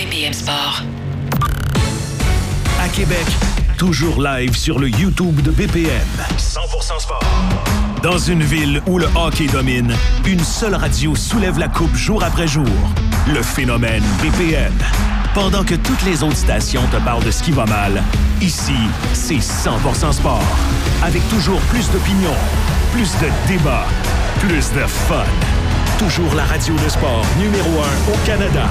BPM Sport. À Québec, toujours live sur le YouTube de BPM. 100% sport. Dans une ville où le hockey domine, une seule radio soulève la coupe jour après jour. Le phénomène BPM. Pendant que toutes les autres stations te parlent de ce qui va mal, ici, c'est 100% sport. Avec toujours plus d'opinions, plus de débats, plus de fun. Toujours la radio de sport numéro 1 au Canada.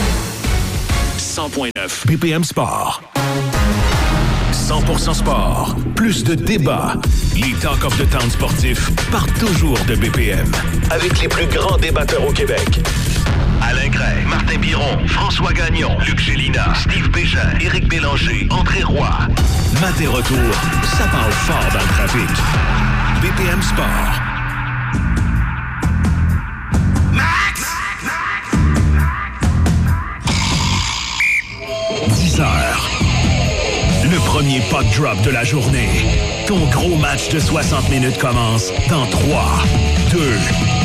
100.9 BPM Sport. 100% sport. Plus de débats. Les Talk of the Town sportifs partent toujours de BPM. Avec les plus grands débatteurs au Québec. Alain Gray, Martin Biron, François Gagnon, Luc Gélina, Steve Bégin, Éric Bélanger, André Roy. Matin retour, ça parle fort dans le trafic. BPM Sport. Max! 10 heures. Le premier puck drop de la journée. Ton gros match de 60 minutes commence dans 3, 2, 1.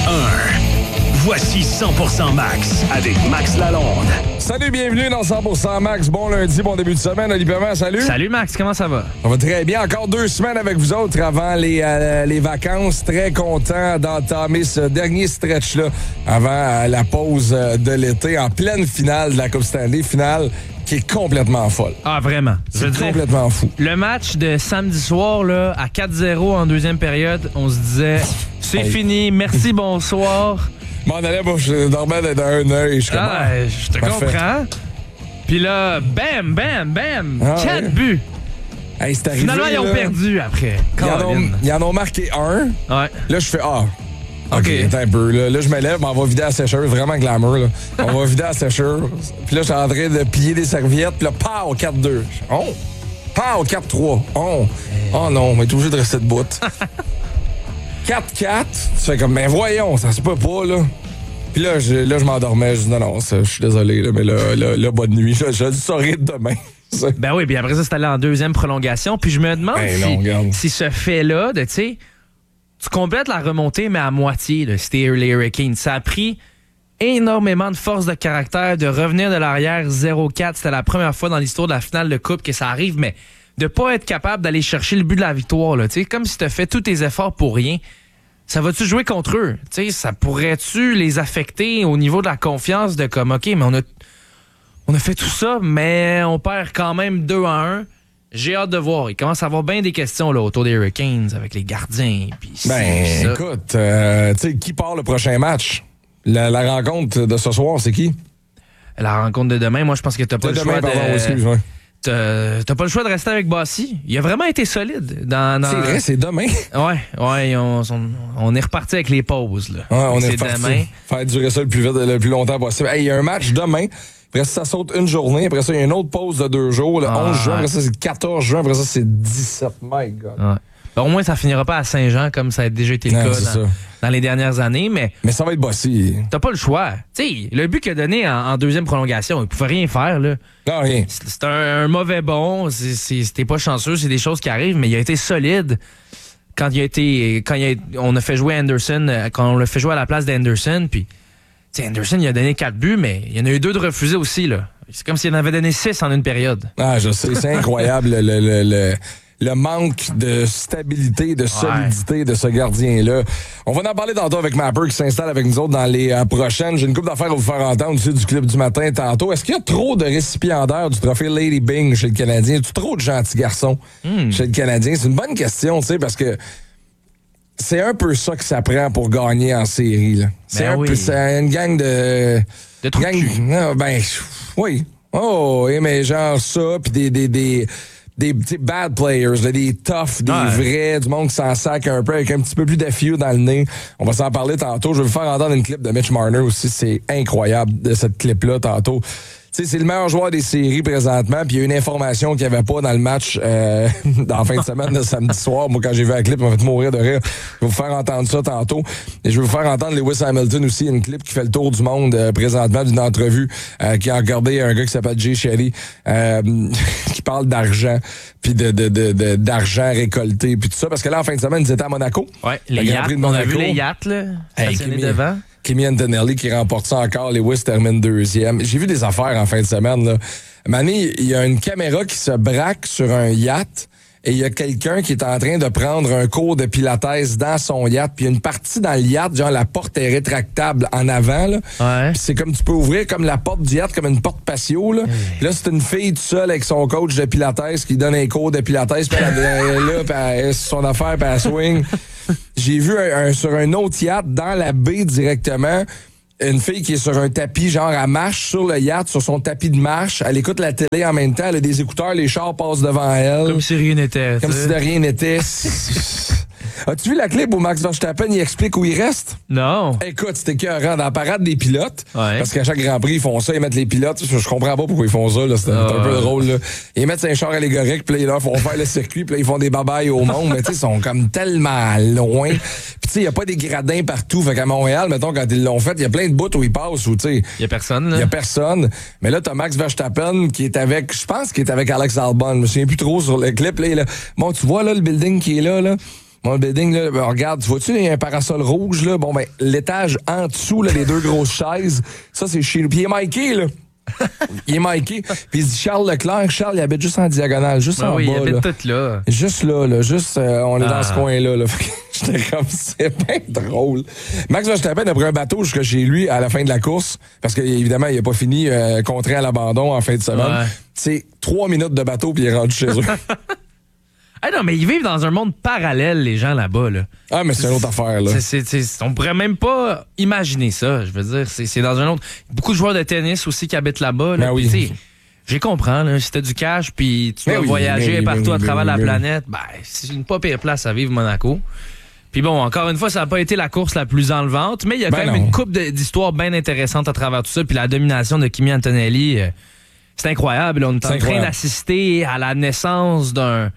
Voici 100% Max avec Max Lalonde. Salut, bienvenue dans 100% Max. Bon lundi, bon début de semaine. Olivier Perrin, salut. Salut Max, comment ça va? Ça va très bien. Encore 2 semaines avec vous autres avant les vacances. Très content d'entamer ce dernier stretch-là avant la pause de l'été en pleine finale de la Coupe Stanley. Finale qui est complètement folle. Ah, vraiment. C'est complètement fou. Le match de samedi soir, là, à 4-0 en deuxième période, on se disait, c'est fini, merci, bonsoir. M'en allais, moi, je dormais d'un œil. Je te comprends. Puis là, bam, bam, bam, 4 buts. Hey, c'est arrivé, finalement, ils ont perdu après. Ils en ont marqué un. Ouais. Là, je fais OK, attends un peu. Là, je me lève, on va vider la sécheuse. Vraiment glamour, là. On va vider la sécheuse. Puis là, je suis en train de plier des serviettes. Puis là, pow, 4-2. Oh! Pow, 4-3. Oh! Oh non, on est obligé de rester debout. 4-4. Tu fais comme, ben voyons, ça se peut pas, là. Puis là, je m'endormais. Je dis, non, je suis désolé, là, mais là, bonne nuit. Je le saurai demain. Ben oui, puis après ça, c'est allé en deuxième prolongation. Puis je me demande si ce fait-là, tu sais, tu complètes la remontée, mais à moitié, là, c'était les Hurricanes. Ça a pris énormément de force de caractère de revenir de l'arrière 0-4. C'était la première fois dans l'histoire de la finale de Coupe que ça arrive, mais de pas être capable d'aller chercher le but de la victoire, là, comme si tu as fait tous tes efforts pour rien. Ça va-tu jouer contre eux? T'sais, ça pourrait-tu les affecter au niveau de la confiance de comme, OK, mais on a fait tout ça, mais on perd quand même 2-1. J'ai hâte de voir. Il commence à avoir bien des questions là, autour des Hurricanes avec les gardiens. Écoute, qui part le prochain match? La rencontre de ce soir, c'est qui? La rencontre de demain, moi, je pense que t'as pas le choix de... T'as pas le choix de rester avec Bossy. Il a vraiment été solide. C'est vrai, c'est demain. Ouais, on est reparti avec les pauses. Là. Ouais, on est reparti. Demain. Faire durer ça le plus longtemps possible. Hey, il y a un match demain. Après ça saute une journée. Après ça, il y a une autre pause de 2 jours. Le 11 juin. Après ça, c'est le 14 juin. Après ça, c'est 17. My God. Ouais. Ben, au moins, ça finira pas à Saint-Jean comme ça a déjà été le cas dans les dernières années. Mais ça va être Bossy. T'as pas le choix. T'sais, le but qu'il a donné en deuxième prolongation, il pouvait rien faire. Là. Non, rien. C'est un mauvais bon. C'était pas chanceux. C'est des choses qui arrivent. Mais il a été solide. Quand on a fait jouer Anderson, quand on l'a fait jouer à la place d'Anderson, puis Anderson, il a donné 4 buts, mais il y en a eu 2 de refusés aussi. Là. C'est comme s'il en avait donné 6 en une période. Ah, je sais. C'est incroyable le manque de stabilité, de solidité de ce gardien-là. On va en parler tantôt avec Mapper qui s'installe avec nous autres dans les prochaines. J'ai une couple d'affaires à vous faire entendre aussi du clip du matin tantôt. Est-ce qu'il y a trop de récipiendaires du trophée Lady Byng chez le Canadien? Y a-tu trop de gentils garçons chez le Canadien? C'est une bonne question, tu sais, parce que c'est un peu ça que ça prend pour gagner en série. Là. C'est une gang de trous de cul. Oui. Oh, oui, mais genre ça, puis des bad players, là, des toughs, des vrais, du monde qui s'en sac un peu avec un petit peu plus d'affieux dans le nez. On va s'en parler tantôt. Je vais vous faire entendre une clip de Mitch Marner aussi. C'est incroyable de cette clip-là tantôt. Tu sais, c'est le meilleur joueur des séries présentement, puis il y a une information qu'il n'y avait pas dans le match dans la fin de semaine de samedi soir. Moi, quand j'ai vu la clip, on va fait mourir de rire. Je vais vous faire entendre ça tantôt. Et je vais vous faire entendre Lewis Hamilton aussi, une clip qui fait le tour du monde présentement d'une entrevue qui a accordé à un gars qui s'appelle Jay Shetty, qui parle d'argent, puis d'argent récolté, puis tout ça. Parce que là, en fin de semaine, ils étaient à Monaco. Ouais, les yachts, on a vu les yachts, là, stationnés devant. Kimi Antonelli qui remporte ça encore. Lewis termine 2e. J'ai vu des affaires en fin de semaine, là. Mané, il y a une caméra qui se braque sur un yacht. Et il y a quelqu'un qui est en train de prendre un cours de pilates dans son yacht. Puis il y a une partie dans le yacht, genre la porte est rétractable en avant. Là. Ouais. Puis c'est comme tu peux ouvrir comme la porte du yacht, comme une porte patio. Là, puis là c'est une fille toute seule avec son coach de pilates qui donne un cours de pilates. Puis elle est là, puis elle son affaire, puis elle swing. J'ai vu sur un autre yacht, dans la baie directement, une fille qui est sur un tapis, genre, elle marche sur le yacht, sur son tapis de marche. Elle écoute la télé en même temps. Elle a des écouteurs, les chars passent devant elle. Comme si rien n'était. Comme si de rien n'était. As-tu vu la clip où Max Verstappen il explique où il reste? Non. Écoute, c'était écœurant. Dans la parade des pilotes, ouais. Parce qu'à chaque Grand Prix, ils font ça, ils mettent les pilotes. Je comprends pas pourquoi ils font ça. Là. C'est un peu drôle. Là. Ils mettent un char allégorique, puis là, ils font faire le circuit, puis là, ils font des babayes au monde. Mais tu sais, ils sont comme tellement loin. Puis tu sais, il n'y a pas des gradins partout. Fait qu'à Montréal, mettons, quand ils l'ont fait, il y a plein de bouts où ils passent. Où, il n'y a personne. Il y a personne. Mais là, t'as Max Verstappen qui est avec, je pense qu'il est avec Alex Albon. Je me souviens plus trop sur le clip. Là, bon, tu vois là le building qui est là. Mon building, là, ben, regarde, tu vois-tu, il y a un parasol rouge, là. Bon, ben, l'étage en dessous, là, les deux grosses chaises, ça, c'est chez nous. Puis il est Mikey, là. Il est Mikey. Puis il se dit Charles Leclerc. Charles, il habite juste en diagonale, juste en bas. Oui, il habite tout là. Juste là. Juste, on est dans ce coin-là. Là. J'étais comme, c'est bien drôle. Max Verstappen a pris un bateau jusqu'à chez lui à la fin de la course, parce qu'évidemment, il n'a pas fini contraint à l'abandon en fin de semaine. Ouais. C'est 3 minutes de bateau, puis il est rendu chez eux. Ah non, mais ils vivent dans un monde parallèle, les gens là-bas. Là. Ah, mais c'est une autre affaire, là. On pourrait même pas imaginer ça. Je veux dire, c'est dans un autre... Beaucoup de joueurs de tennis aussi qui habitent là-bas. Là, ben oui. J'ai compris, là, si t'as du cash puis tu vas voyager partout à travers la planète, ben, c'est une pas pire place à vivre, Monaco. Puis bon, encore une fois, ça n'a pas été la course la plus enlevante, mais il y a quand même une couple d'histoires bien intéressantes à travers tout ça. Puis la domination de Kimi Antonelli, c'est incroyable. On est en train d'assister à la naissance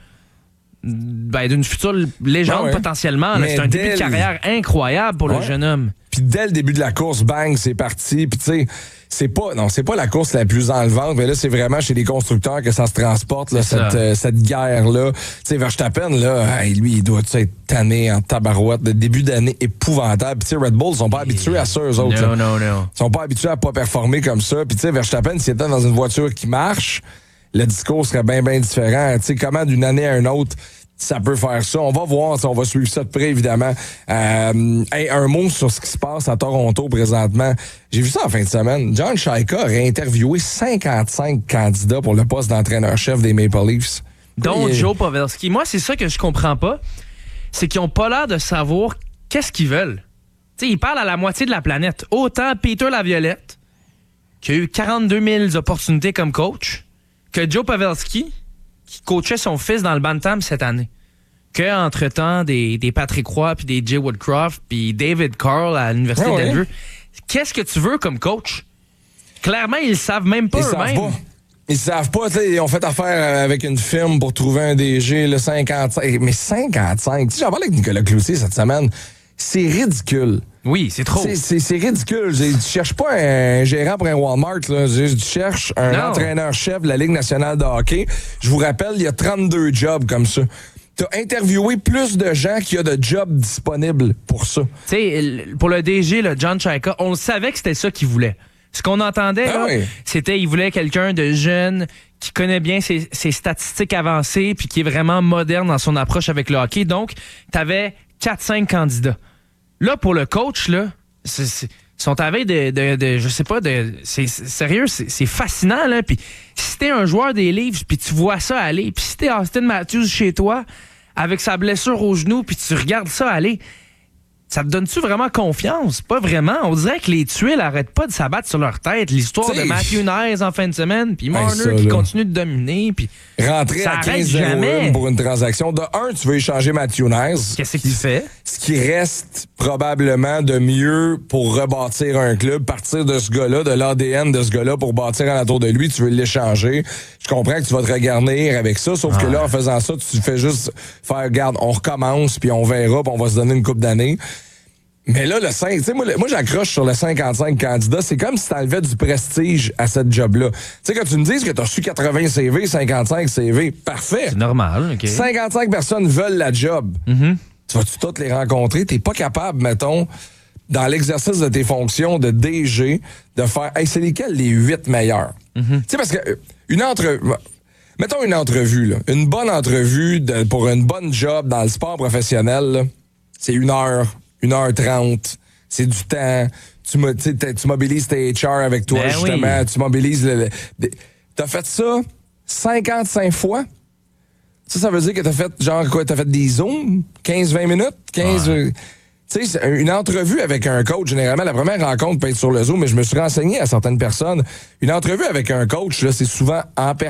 d'une future légende potentiellement. Là, c'est un début de carrière incroyable pour le jeune homme. Puis dès le début de la course, bang, c'est parti. Puis tu sais, c'est pas la course la plus enlevante, mais là, c'est vraiment chez les constructeurs que ça se transporte, là, cette guerre-là. Tu sais, Verstappen, là, lui, il doit être tanné en tabarouette. De début d'année épouvantable. Puis tu sais, Red Bull, ils sont pas habitués à ça, eux autres. Non. Ils sont pas habitués à pas performer comme ça. Puis tu sais, Verstappen, s'il était dans une voiture qui marche, le discours serait bien différent. Tu sais, comment d'une année à une autre, ça peut faire ça. On va voir, on va suivre ça de près, évidemment. Un mot sur ce qui se passe à Toronto présentement. J'ai vu ça en fin de semaine. John Shaika aurait interviewé 55 candidats pour le poste d'entraîneur-chef des Maple Leafs. Dont Joe Pavelski. Moi, c'est ça que je comprends pas. C'est qu'ils ont pas l'air de savoir qu'est-ce qu'ils veulent. Tu sais, ils parlent à la moitié de la planète. Autant Peter Laviolette, qui a eu 42 000 opportunités comme coach, que Joe Pavelski, qui coachait son fils dans le Bantam cette année. Que, entre-temps, des Patrick Roy, puis des Jay Woodcroft, puis David Carl à l'Université de Denver. Qu'est-ce que tu veux comme coach? Clairement, ils le savent même pas eux-mêmes. Ils savent pas, ils ont fait affaire avec une firme pour trouver un DG, le 55. Mais 55, tu sais, j'en parlais avec Nicolas Cloutier cette semaine. C'est ridicule. Oui, c'est trop. C'est ridicule. Tu cherches pas un gérant pour un Walmart, là. Tu cherches un entraîneur-chef de la Ligue nationale de hockey. Je vous rappelle, il y a 32 jobs comme ça. T'as interviewé plus de gens qu'il y a de jobs disponibles pour ça. Tu sais, pour le DG, là, John Shaika, on le savait que c'était ça qu'il voulait. Ce qu'on entendait, c'était qu'il voulait quelqu'un de jeune qui connaît bien ses statistiques avancées puis qui est vraiment moderne dans son approche avec le hockey. Donc, t'avais 4-5 candidats. Là, pour le coach, là, ils sont à veille de je sais pas, c'est sérieux, c'est fascinant, là. Puis si t'es un joueur des Leafs, puis tu vois ça aller, puis si t'es Austin Matthews chez toi, avec sa blessure au genou, puis tu regardes ça aller, ça te donne-tu vraiment confiance? Pas vraiment. On dirait que les tuiles n'arrêtent pas de s'abattre sur leur tête. L'histoire de Matthew Nyes en fin de semaine, puis Marner qui continue de dominer. Puis rentrer à 15-0 pour une transaction. De un, tu veux échanger Matthew Nyes. Qu'est-ce qu'il fait? Ce qui reste probablement de mieux pour rebâtir un club, partir de ce gars-là, de l'ADN de ce gars-là pour bâtir alentour de lui, tu veux l'échanger. Je comprends que tu vas te regarder avec ça, sauf que là, en faisant ça, tu fais juste faire, regarde, on recommence, puis on verra, puis on va se donner une couple d'années. Mais là, le 5, tu sais, moi j'accroche sur le 55 candidats. C'est comme si t'enlevais du prestige à cette job-là. Tu sais, quand tu me dises que t'as reçu 80 CV, 55 CV, parfait. C'est normal, OK. 55 personnes veulent la job. Mm-hmm. Tu vas-tu toutes les rencontrer? T'es pas capable, mettons, dans l'exercice de tes fonctions de DG, de faire, hey, c'est lesquels les 8 meilleurs? Tu sais, parce que mettons une entrevue, là, une bonne entrevue pour une bonne job dans le sport professionnel, là, c'est 1h30, c'est du temps, tu mobilises tes HR avec toi, justement, tu mobilises t'as fait ça 55 fois? Ça veut dire que t'as fait, t'as fait des Zooms, 15-20 minutes, 15... Tu sais, une entrevue avec un coach, généralement, la première rencontre peut être sur le Zoom, mais je me suis renseigné à certaines personnes. Une entrevue avec un coach, là, c'est souvent en personne.